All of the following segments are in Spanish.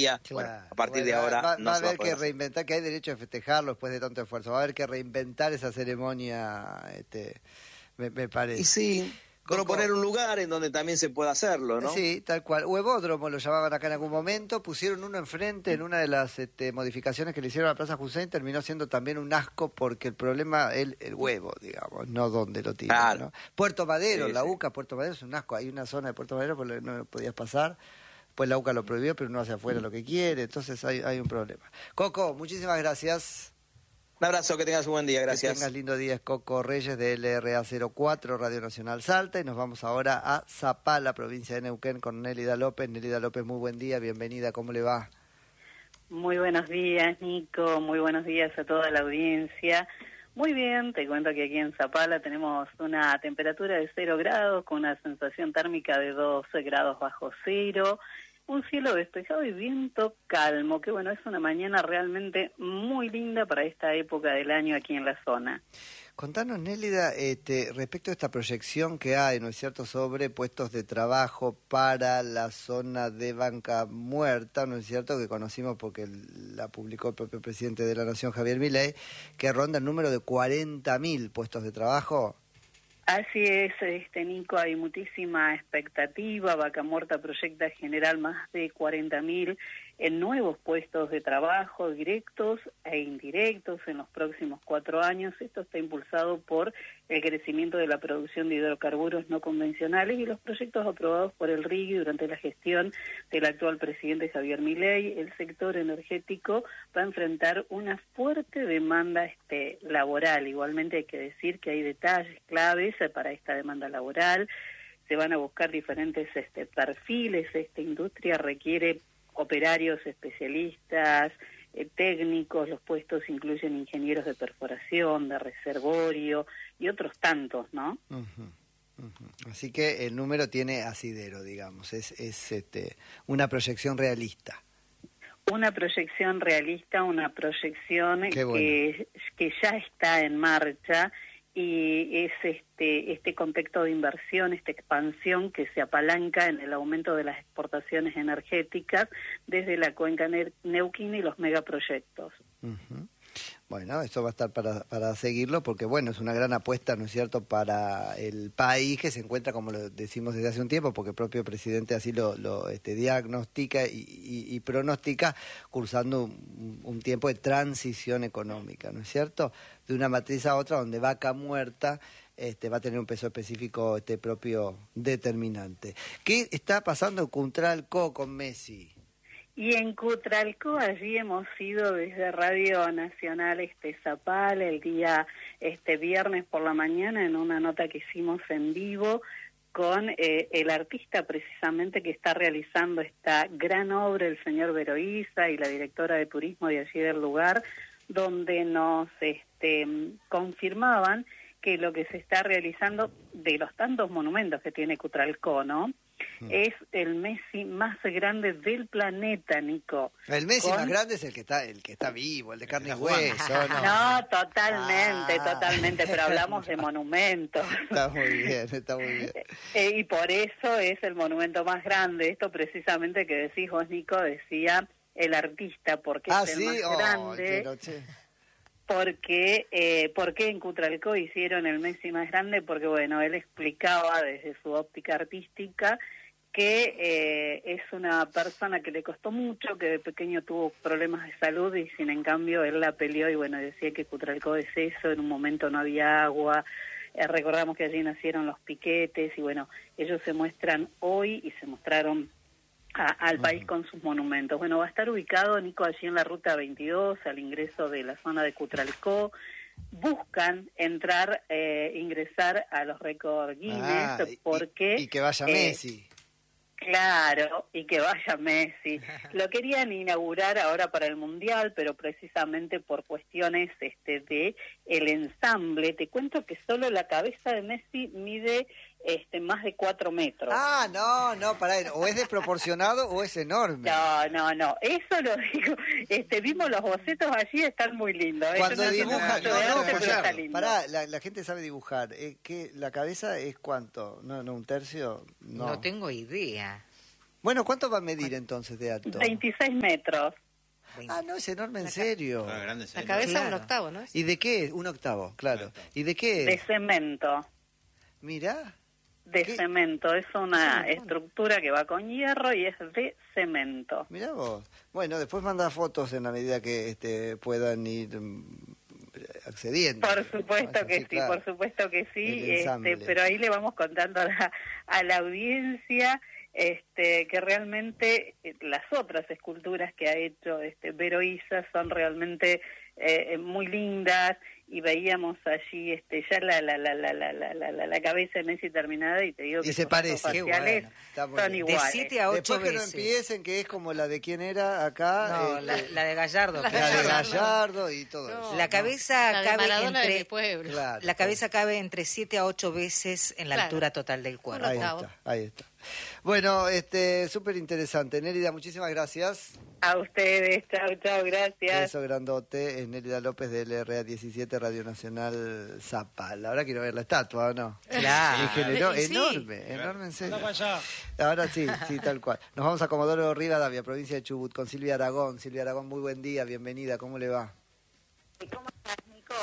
día. Claro. Bueno, a partir de ahora no va a se va a haber poder que hacer. reinventar, que hay derecho a festejarlo después de tanto esfuerzo. Va a haber que reinventar esa ceremonia, me parece. Y sí, Coco, proponer un lugar en donde también se pueda hacerlo, ¿no? sí, tal cual. Huevódromo lo llamaban acá en algún momento. Pusieron uno enfrente en una de las modificaciones que le hicieron a la Plaza Hussein. Terminó siendo también un asco porque el problema es el huevo, digamos, no dónde lo tiran. Claro. ¿no? Puerto Madero, Sí, la sí. UCA, Puerto Madero es un asco. Hay una zona de Puerto Madero por la que no podías pasar. Pues la UCA lo prohibió, pero uno hace afuera lo que quiere. Entonces hay un problema. Coco, muchísimas gracias. Un abrazo, que tengas un buen día, Que gracias. tengas lindo día, es Coco Reyes de LRA04, Radio Nacional Salta, y nos vamos ahora a Zapala, provincia de Neuquén, con Nélida López. Nélida López, muy buen día, bienvenida, ¿cómo le va? Muy buenos días, Nico, muy buenos días a toda la audiencia. Muy bien, te cuento que aquí en Zapala tenemos una temperatura de 0 grados, con una sensación térmica de 12 grados bajo cero, un cielo despejado y viento calmo, que bueno, es una mañana realmente muy linda para esta época del año aquí en la zona. Contanos, Nélida, respecto a esta proyección que hay, ¿no es cierto?, sobre puestos de trabajo para la zona de Banca Muerta, ¿no es cierto?, que conocimos porque la publicó el propio presidente de la Nación, Javier Milei, que ronda el número de 40.000 puestos de trabajo. Así es, Nico, hay muchísima expectativa. Vaca Muerta proyecta generar más de 40.000 en nuevos puestos de trabajo, directos e indirectos, en los próximos 4 años. Esto está impulsado por el crecimiento de la producción de hidrocarburos no convencionales y los proyectos aprobados por el RIGI durante la gestión del actual presidente Javier Milei. El sector energético va a enfrentar una fuerte demanda laboral. Igualmente hay que decir que hay detalles claves para esta demanda laboral. Se van a buscar diferentes perfiles. Esta industria requiere operarios especialistas, técnicos. Los puestos incluyen ingenieros de perforación, de reservorio y otros tantos, ¿no? Así que el número tiene asidero, digamos, es una proyección realista. Una proyección realista, una proyección bueno. que ya está en marcha, y es este contexto de inversión, esta expansión que se apalanca en el aumento de las exportaciones energéticas desde la cuenca neuquina y los megaproyectos. Bueno, esto va a estar para seguirlo porque, bueno, es una gran apuesta, ¿no es cierto?, para el país que se encuentra, como lo decimos desde hace un tiempo, porque el propio presidente así lo diagnostica y pronostica, cursando un tiempo de transición económica, ¿no es cierto?, de una matriz a otra donde Vaca Muerta va a tener un peso específico propio determinante. ¿Qué está pasando en Cuntralco con Messi? Y en Cutralcó, allí hemos ido desde Radio Nacional Zapala el día viernes por la mañana en una nota que hicimos en vivo con el artista precisamente que está realizando esta gran obra, el señor Veroiza, y la directora de turismo de allí del lugar, donde nos confirmaban que lo que se está realizando, de los tantos monumentos que tiene Cutralcó, ¿no?, es el Messi más grande del planeta, Nico. El Messi más grande es el que está vivo, el de carne y hueso, ¿no? No, totalmente, pero hablamos de monumentos. Está muy bien. Y por eso es el monumento más grande. Esto precisamente que decís vos, Nico, decía el artista, porque es el más grande. ¿Por qué en Cutralcó hicieron el Messi más grande? Porque, bueno, él explicaba desde su óptica artística que es una persona que le costó mucho, que de pequeño tuvo problemas de salud y sin en cambio él la peleó, y bueno, decía que Cutralcó es eso, en un momento no había agua, recordamos que allí nacieron los piquetes, y bueno, ellos se muestran hoy y se mostraron al país con sus monumentos. Bueno, va a estar ubicado, Nico, allí en la ruta 22, al ingreso de la zona de Cutralcó. Buscan ingresar a los récords Guinness, porque... Y que vaya Messi. Claro, y que vaya Messi. Lo querían inaugurar ahora para el Mundial, pero precisamente por cuestiones de el ensamble. Te cuento que solo la cabeza de Messi mide más de 4 metros. No, pará, o es desproporcionado o es enorme. No, eso lo digo. Vimos los bocetos allí, están muy lindos. Cuando dibujan, lindo. Pará, la gente sabe dibujar. ¿La cabeza es cuánto? No, un tercio. No tengo idea. Bueno, ¿cuánto va a medir entonces de alto? 26 metros. Ah, no, es enorme, en serio. La cabeza es un octavo, ¿no? ¿Y de qué? Un octavo, claro. ¿Y de qué? De cemento. Mirá. De cemento, es una estructura que va con hierro y es de cemento. Mirá vos. Bueno, después manda fotos en la medida que puedan ir accediendo. Por supuesto que sí, claro. por supuesto que sí, pero ahí le vamos contando a la audiencia que realmente las otras esculturas que ha hecho Vero Isa son realmente muy lindas, y veíamos allí ya la cabeza en ese terminada, y te digo que se parece, faciales son iguales. De 7 a 8 Después veces. Que no empiecen, que es como la de quién era acá. No, la de Gallardo. La de Gallardo y todo eso. La cabeza cabe entre... Claro, la cabeza cabe entre 7 a 8 veces en la altura total del cuerpo. Ahí está. Bueno, súper interesante. Nélida, muchísimas gracias. A ustedes, chao, gracias. Beso grandote, es Nélida López de LRA 17, Radio Nacional Zapal. Ahora quiero ver la estatua, ¿o no? Claro. Me generó enorme, en serio. Ahora sí, tal cual. Nos vamos a Comodoro Rivadavia, provincia de Chubut, con Silvia Aragón. Silvia Aragón, muy buen día, bienvenida, ¿cómo le va? ¿Cómo estás, Nico?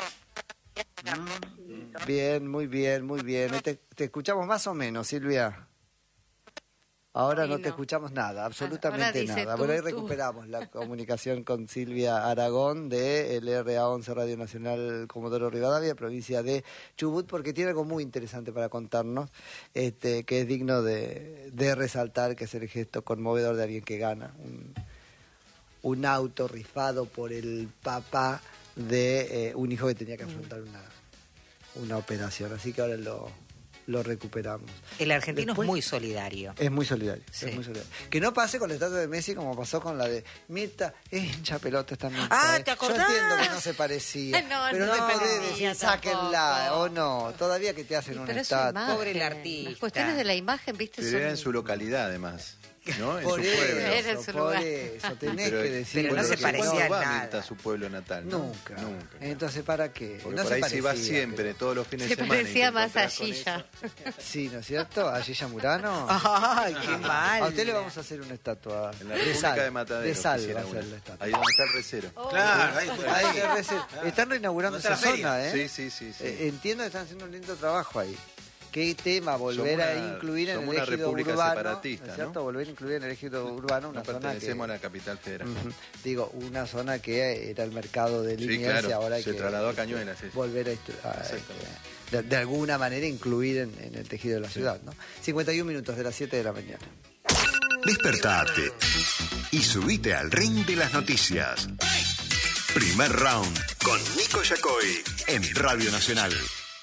Bien, muy bien. Te escuchamos más o menos, Silvia. Ahora no te escuchamos nada, absolutamente nada. Bueno, ahí recuperamos la comunicación con Silvia Aragón de LRA 11 Radio Nacional Comodoro Rivadavia, provincia de Chubut, porque tiene algo muy interesante para contarnos, que es digno de resaltar, que es el gesto conmovedor de alguien que gana un auto rifado por el papá de un hijo que tenía que afrontar una operación. Así que ahora lo recuperamos. El argentino después, es muy solidario. Es muy solidario, es muy solidario. Que no pase con la estatua de Messi como pasó con la de Mirta. Es hincha pelota también. ¿Te acordás? Yo entiendo que no se parecía. pero no podés decir, sáquenla, o no. Todavía que te hacen una estatua. Pobre el artista. Las cuestiones de la imagen, ¿viste? Pero era en su localidad, además. ¿No? En por su pueblo. Por eso, tenés que decir. Pero no se parecía a nada. A su pueblo natal. Nunca. Entonces, ¿para qué? Porque no por ahí se va siempre, todos los fines de semana. Se parecía más a Gilla. Sí, ¿no es cierto? A Gilla Murano. ¡Ay, qué mal! A usted le vamos a hacer una estatua. En la República de Mataderos. De sal va a ser la estatua. Ahí donde está el recero. Claro, ahí está el recero. Están reinaugurando esa zona, ¿eh? Sí. Entiendo que están haciendo un lindo trabajo ahí. ¿Qué tema volver a incluir en el ejido urbano? Separatista, ¿no es cierto? Volver a incluir en el ejido urbano una zona pertenecemos a la capital federal. Digo, una zona que era el mercado de Liniers y ahora se trasladó a Cañuelas. Volver a de alguna manera incluir en el tejido de la ciudad, ¿no? 51 minutos de las 7 de la mañana. Despertate y subite al ring de las noticias. Primer round con Nico Yacoy en Radio Nacional.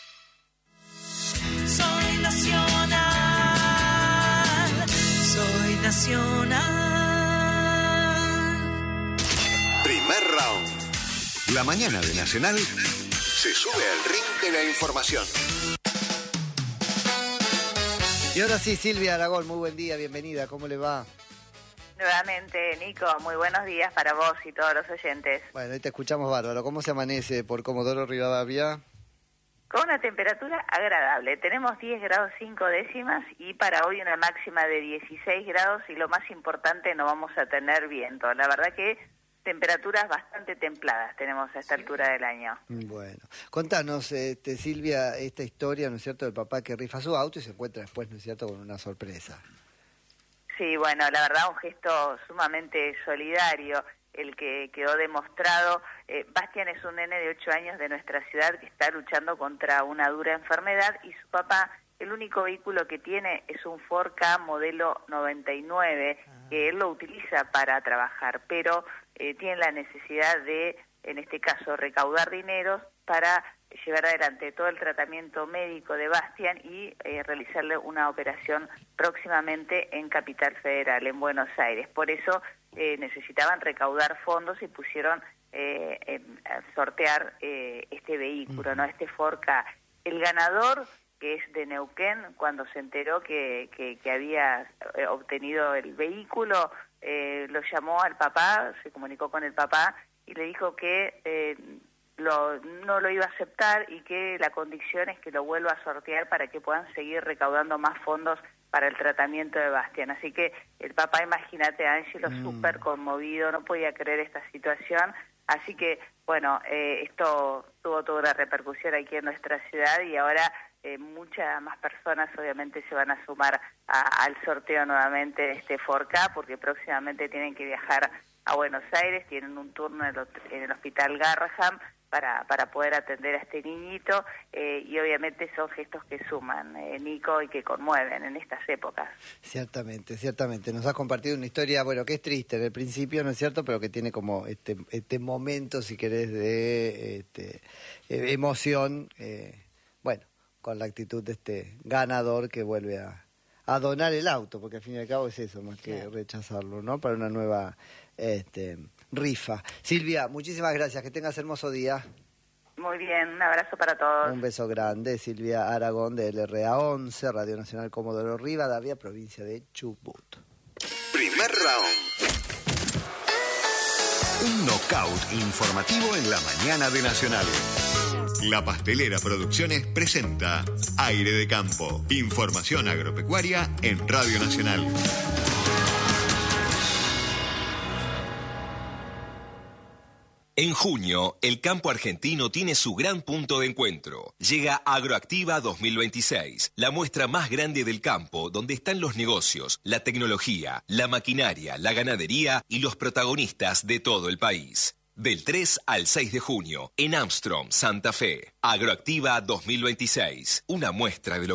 Soy nacional. Primer round. La mañana de Nacional se sube al ring de la información. Y ahora sí, Silvia Aragón, muy buen día, bienvenida, ¿cómo le va? Nuevamente, Nico, muy buenos días para vos y todos los oyentes. Bueno, ahí te escuchamos bárbaro. ¿Cómo se amanece por Comodoro Rivadavia? Con una temperatura agradable. Tenemos 10 grados 5 décimas y para hoy una máxima de 16 grados y lo más importante, no vamos a tener viento. La verdad que temperaturas bastante templadas tenemos a esta altura del año. Bueno, contanos, Silvia, esta historia, ¿no es cierto?, del papá que rifa su auto y se encuentra después, ¿no es cierto?, con una sorpresa. Sí, bueno, la verdad un gesto sumamente solidario el que quedó demostrado. Bastián es un nene de 8 años de nuestra ciudad que está luchando contra una dura enfermedad y su papá, el único vehículo que tiene es un Ford Ka modelo 99, que él lo utiliza para trabajar, pero tiene la necesidad de, en este caso, recaudar dinero para llevar adelante todo el tratamiento médico de Bastián y realizarle una operación próximamente en Capital Federal, en Buenos Aires. Por eso necesitaban recaudar fondos y pusieron a sortear este vehículo, ¿no? Este Ford Ka. El ganador, que es de Neuquén, cuando se enteró que había obtenido el vehículo, lo llamó al papá, se comunicó con el papá y le dijo que no lo iba a aceptar y que la condición es que lo vuelva a sortear para que puedan seguir recaudando más fondos para el tratamiento de Bastián. Así que el papá, imagínate, Ángelo, súper conmovido, no podía creer esta situación. Así que, bueno, esto tuvo toda una repercusión aquí en nuestra ciudad y ahora muchas más personas obviamente se van a sumar al sorteo nuevamente de este 4K, porque próximamente tienen que viajar a Buenos Aires, tienen un turno en el Hospital Garrahan para poder atender a este niñito, y obviamente son gestos que suman, Nico, y que conmueven en estas épocas. Ciertamente. Nos has compartido una historia, bueno, que es triste en el principio, ¿no es cierto?, pero que tiene como este momento, si querés, de emoción, bueno, con la actitud de este ganador que vuelve a donar el auto, porque al fin y al cabo es eso, más que rechazarlo, ¿no?, para una nueva rifa. Silvia, muchísimas gracias, que tengas hermoso día. Muy bien, un abrazo para todos. Un beso grande. Silvia Aragón de LRA 11, Radio Nacional Comodoro Rivadavia, provincia de Chubut. Primer round. Un knockout informativo en la mañana de Nacional. La Pastelera Producciones presenta Aire de Campo. Información agropecuaria en Radio Nacional. En junio, el campo argentino tiene su gran punto de encuentro. Llega Agroactiva 2026, la muestra más grande del campo, donde están los negocios, la tecnología, la maquinaria, la ganadería y los protagonistas de todo el país. Del 3 al 6 de junio, en Armstrong, Santa Fe. Agroactiva 2026, una muestra de lo